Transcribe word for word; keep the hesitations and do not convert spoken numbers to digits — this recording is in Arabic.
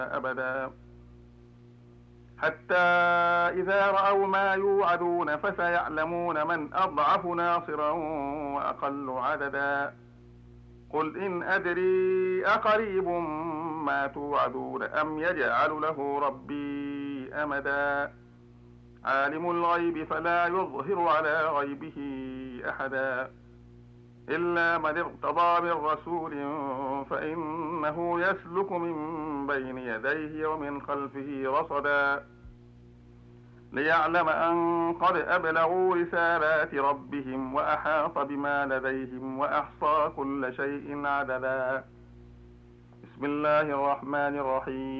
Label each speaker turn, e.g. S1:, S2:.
S1: أبدا حتى إذا رأوا ما يوعدون فسيعلمون من أضعف ناصرا وأقل عددا قل إن أدري أقريب ما توعدون أم يجعل له ربي أمدا عالم الغيب فلا يظهر على غيبه أحدا إلا من ارتضى من رسول فإنه يسلك من بين يديه ومن خلفه رصدا ليعلم أن قد أبلغوا رسالات ربهم وأحاط بما لديهم وأحصى كل شيء عددا بسم الله الرحمن الرحيم